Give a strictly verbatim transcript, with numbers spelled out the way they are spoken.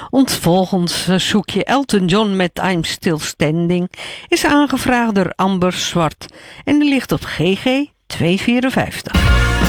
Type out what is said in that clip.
Ons volgend zoekje Elton John met I'm Still Standing is aangevraagd door Amber Zwart en die ligt op G G tweehonderdvierenvijftig.